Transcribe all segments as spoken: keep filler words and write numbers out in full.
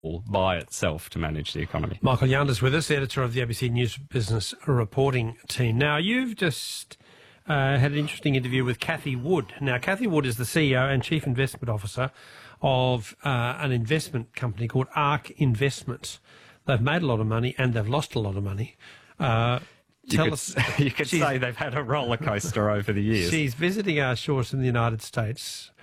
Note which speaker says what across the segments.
Speaker 1: by itself to manage the economy.
Speaker 2: Michael Yanda's with us, editor of the A B C News Business Reporting Team. Now, you've just uh, had an interesting interview with Cathie Wood. Now, Cathie Wood is the C E O and Chief Investment Officer of uh, an investment company called ARK Investments. They've made a lot of money and they've lost a lot of money. Uh,
Speaker 1: you
Speaker 2: tell
Speaker 1: could,
Speaker 2: us,
Speaker 1: you could say they've had a roller coaster over the years.
Speaker 2: She's visiting our shores in the United States.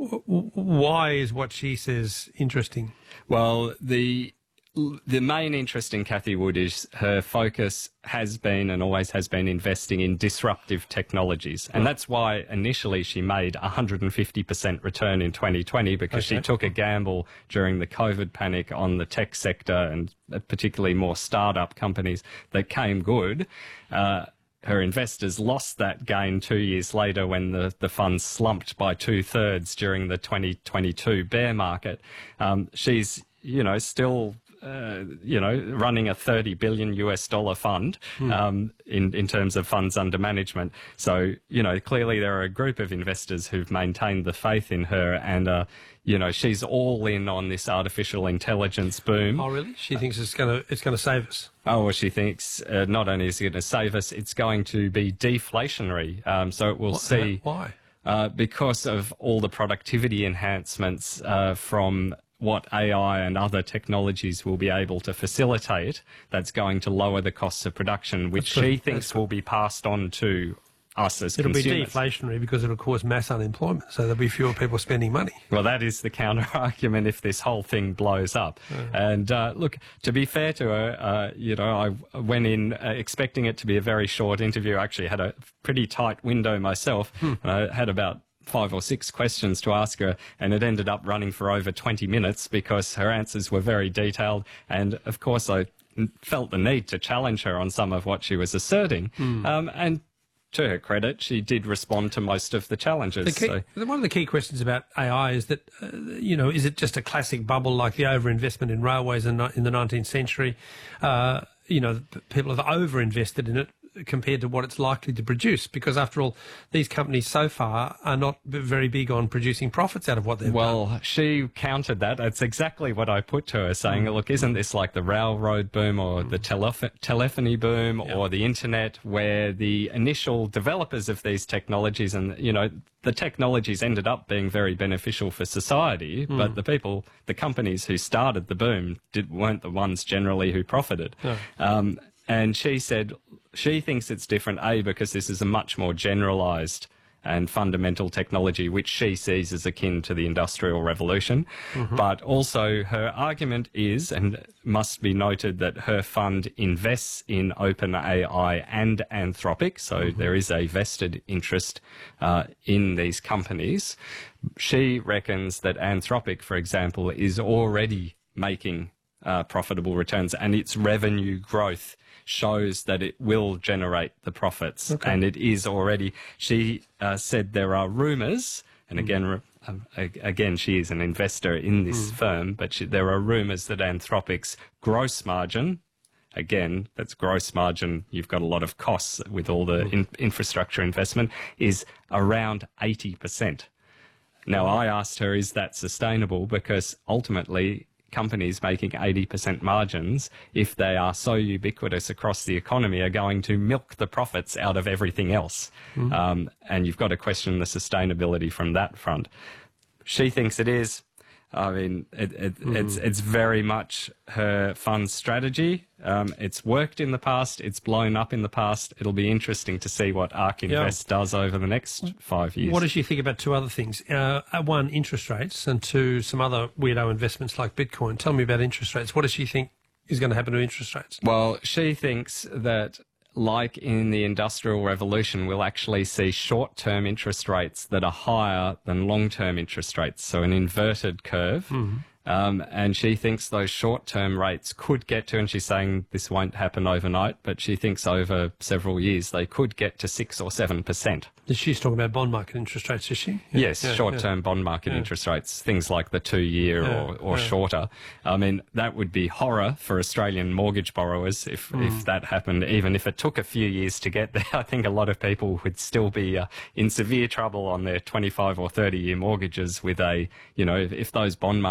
Speaker 2: Why is what she says interesting?
Speaker 1: Well, the the main interest in Cathie Wood is her focus has been and always has been investing in disruptive technologies. And that's why initially she made a one hundred fifty percent return in twenty twenty, because okay. she took a gamble during the COVID panic on the tech sector and particularly more startup companies that came good. Uh, Her investors lost that gain two years later when the, the fund slumped by two-thirds during the twenty twenty-two bear market. Um, she's, you know, still, uh, you know, running a thirty billion US dollar fund mm. um, in, in terms of funds under management. So, you know, clearly there are a group of investors who've maintained the faith in her and, uh, you know, she's all in on this artificial intelligence boom.
Speaker 2: Oh, really? She thinks it's going to it's going to save us.
Speaker 1: Oh, well, she thinks uh, not only is it going to save us, it's going to be deflationary. Um, so it will
Speaker 2: what,
Speaker 1: see...
Speaker 2: Why?
Speaker 1: Uh, because of all the productivity enhancements uh, from what A I and other technologies will be able to facilitate, that's going to lower the costs of production, which she thinks will be passed on to us as
Speaker 2: it'll
Speaker 1: consumers.
Speaker 2: It'll be deflationary because it'll cause mass unemployment, so there'll be fewer people spending money.
Speaker 1: Well, that is the counter-argument if this whole thing blows up. Uh-huh. And uh, look, to be fair to her, uh, you know, I went in uh, expecting it to be a very short interview. I actually had a pretty tight window myself. Hmm. I had about five or six questions to ask her, and it ended up running for over twenty minutes because her answers were very detailed. And, of course, I felt the need to challenge her on some of what she was asserting. Hmm. Um, and to her credit, she did respond to most of the challenges.
Speaker 2: The key,
Speaker 1: so.
Speaker 2: One of the key questions about A I is that, uh, you know, is it just a classic bubble like the overinvestment in railways in, in the nineteenth century? Uh, you know, people have overinvested in it compared to what it's likely to produce, because after all, these companies so far are not very big on producing profits out of what they've
Speaker 1: well,
Speaker 2: done.
Speaker 1: Well, she countered that. That's exactly what I put to her, saying, mm. look, isn't this like the railroad boom or mm. the telef telephony boom yep. or the internet, where the initial developers of these technologies and, you know, the technologies ended up being very beneficial for society, mm. but the people, the companies who started the boom did, weren't the ones generally who profited. No. Um, and she said she thinks it's different, A, because this is a much more generalised and fundamental technology, which she sees as akin to the Industrial Revolution. Mm-hmm. But also her argument is, and must be noted, that her fund invests in OpenAI and Anthropic, so mm-hmm. there is a vested interest uh, in these companies. She reckons that Anthropic, for example, is already making uh, profitable returns, and its revenue growth shows that it will generate the profits. Okay. And it is already. She uh, said there are rumours, and mm. again, um, again, she is an investor in this mm. firm, but she, there are rumours that Anthropic's gross margin, again, that's gross margin, you've got a lot of costs with all the mm. in, infrastructure investment, is around eighty percent. Now, I asked her, is that sustainable? Because ultimately, companies making eighty percent margins, if they are so ubiquitous across the economy, are going to milk the profits out of everything else. Mm. Um, and you've got to question the sustainability from that front. She thinks it is. I mean, it, it, mm. it's it's very much her fund strategy. Um, it's worked in the past. It's blown up in the past. It'll be interesting to see what ARK Invest yeah. does over the next five years.
Speaker 2: What does she think about two other things? Uh, one, interest rates, and two, some other weirdo investments like Bitcoin. Tell me about interest rates. What does she think is going to happen to interest rates?
Speaker 1: Well, she thinks that, like in the Industrial Revolution, we'll actually see short-term interest rates that are higher than long-term interest rates, so an inverted curve. Mm-hmm. Um, and she thinks those short-term rates could get to, and she's saying this won't happen overnight, but she thinks over several years they could get to six or seven percent.
Speaker 2: She's talking about bond market interest rates, is she?
Speaker 1: Yeah, yes, yeah, short-term yeah. bond market yeah. interest rates, things like the two-year yeah, or, or yeah. shorter. I mean, that would be horror for Australian mortgage borrowers if, mm. if that happened. Even if it took a few years to get there, I think a lot of people would still be uh, in severe trouble on their twenty-five or thirty-year mortgages with a, you know, if, if those bond market rates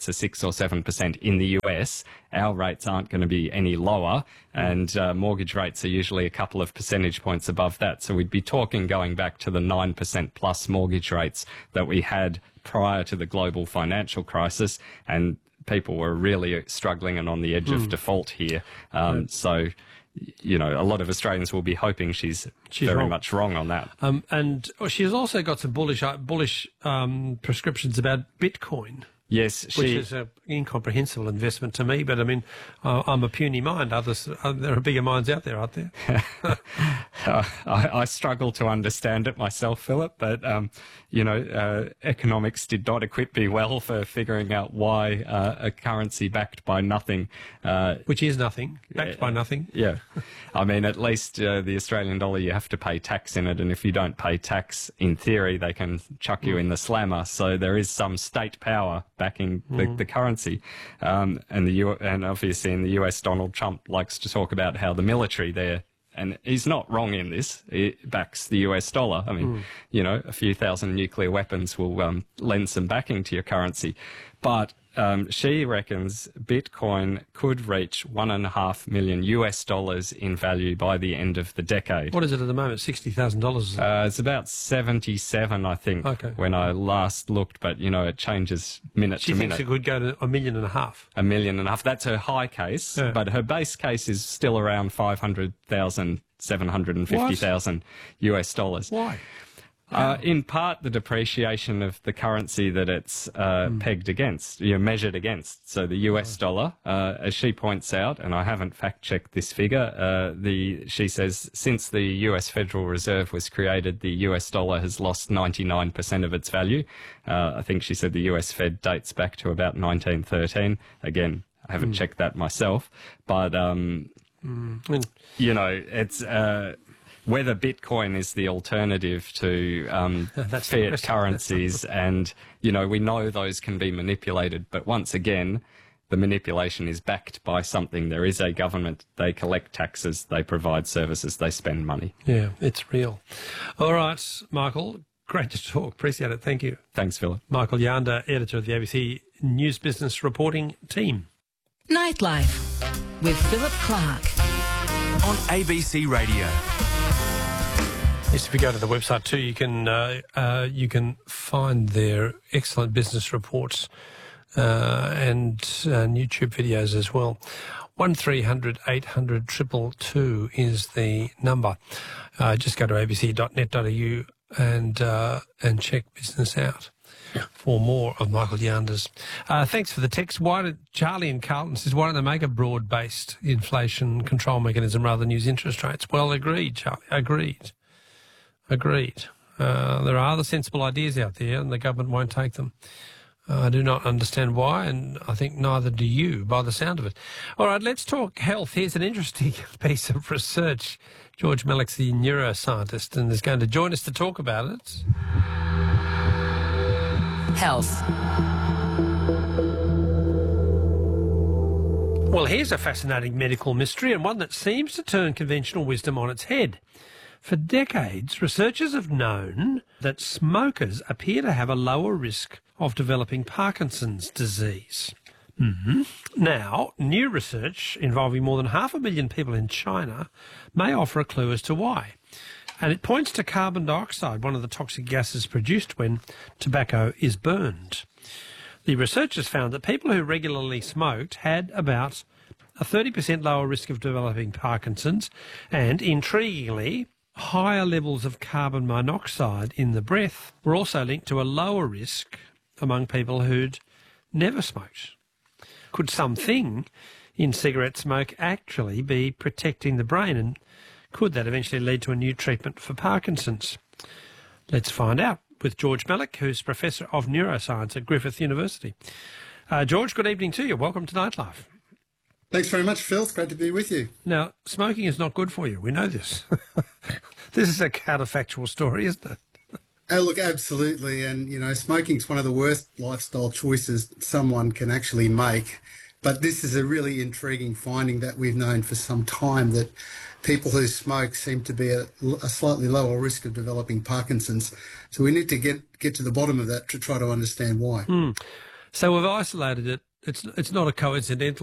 Speaker 1: rates are six or seven percent in the U S, our rates aren't going to be any lower, and uh, mortgage rates are usually a couple of percentage points above that. So we'd be talking going back to the nine percent plus mortgage rates that we had prior to the global financial crisis, and people were really struggling and on the edge mm. of default here. Um, yeah. So, you know, a lot of Australians will be hoping she's, she's very wrong. much wrong on that.
Speaker 2: Um, and she's also got some bullish bullish um, prescriptions about Bitcoin.
Speaker 1: Yes, she,
Speaker 2: which is an incomprehensible investment to me. But I mean, uh, I'm a puny mind. Others, uh, there are bigger minds out there, aren't there?
Speaker 1: uh, I, I struggle to understand it myself, Philip. But um, you know, uh, economics did not equip me well for figuring out why uh, a currency backed by nothing, uh,
Speaker 2: which is nothing, backed
Speaker 1: uh,
Speaker 2: by nothing.
Speaker 1: Yeah, I mean, at least uh, the Australian dollar, you have to pay tax in it, and if you don't pay tax, in theory, they can chuck you mm. in the slammer. So there is some state power backing the, mm. the currency, um, and the U and obviously in the U S, Donald Trump likes to talk about how the military there, and he's not wrong in this, it backs the U S dollar. I mean, mm. you know, a few thousand nuclear weapons will um, lend some backing to your currency, but um, she reckons Bitcoin could reach one and a half million U S dollars in value by the end of the decade.
Speaker 2: What is it at the moment? Sixty thousand dollars?
Speaker 1: Uh, it's about seventy-seven, I think,
Speaker 2: okay.
Speaker 1: when I last looked. But you know, it changes minute
Speaker 2: she
Speaker 1: to minute.
Speaker 2: She thinks it could go to a million and a half.
Speaker 1: A million and a half. That's her high case, yeah. but her base case is still around five hundred thousand, seven hundred and fifty thousand U S dollars.
Speaker 2: Why?
Speaker 1: Uh, in part, the depreciation of the currency that it's uh, mm. pegged against, you know, measured against. So the U S dollar, uh, as she points out, and I haven't fact-checked this figure, uh, the she says since the U S Federal Reserve was created, the U S dollar has lost ninety-nine percent of its value. Uh, I think she said the U S Fed dates back to about nineteen thirteen. Again, I haven't mm. checked that myself, but, um, mm. you know, it's... Uh, whether Bitcoin is the alternative to um, fiat currencies, and, you know, we know those can be manipulated, but once again, the manipulation is backed by something. There is a government, they collect taxes, they provide services, they spend money.
Speaker 2: Yeah, it's real. All right, Michael, great to talk. Appreciate it. Thank you.
Speaker 1: Thanks, Philip.
Speaker 2: Michael Yanda, editor of the A B C News Business Reporting Team.
Speaker 3: Nightlife with Philip Clark
Speaker 4: on A B C Radio.
Speaker 2: Yes, if you go to the website too, you can uh, uh, you can find their excellent business reports uh, and uh, YouTube videos as well. One three hundred eight hundred triple two is the number. Uh, just go to a b c dot net dot a u and uh, and check business out for more of Michael Yanda's. Uh, thanks for the text. Why did Charlie in Carlton says, why don't they make a broad-based inflation control mechanism rather than use interest rates? Well, agreed, Charlie. Agreed. Agreed. Uh, there are other sensible ideas out there and the government won't take them. Uh, I do not understand why, and I think neither do you by the sound of it. All right, let's talk health. Here's an interesting piece of research. George Mellick's the neuroscientist and is going to join us to talk about it.
Speaker 3: Health.
Speaker 2: Well, here's a fascinating medical mystery and one that seems to turn conventional wisdom on its head. For decades, researchers have known that smokers appear to have a lower risk of developing Parkinson's disease. Mm-hmm. Now, new research involving more than half a million people in China may offer a clue as to why. And it points to carbon dioxide, one of the toxic gases produced when tobacco is burned. The researchers found that people who regularly smoked had about a thirty percent lower risk of developing Parkinson's and, intriguingly, higher levels of carbon monoxide in the breath were also linked to a lower risk among people who'd never smoked. Could something in cigarette smoke actually be protecting the brain, and could that eventually lead to a new treatment for Parkinson's? Let's find out with George Mellick, who's Professor of Neuroscience at Griffith University. Uh, George, good evening to you. Welcome to Nightlife.
Speaker 5: Thanks very much, Phil. It's great to be with you.
Speaker 2: Now, smoking is not good for you. We know this. This is a counterfactual story, isn't it?
Speaker 5: Oh, look, absolutely. And, you know, smoking's one of the worst lifestyle choices someone can actually make. But this is a really intriguing finding that we've known for some time, that people who smoke seem to be at a slightly lower risk of developing Parkinson's. So we need to get, get to the bottom of that to try to understand why.
Speaker 2: Mm. So we've isolated it. It's it's not a coincidental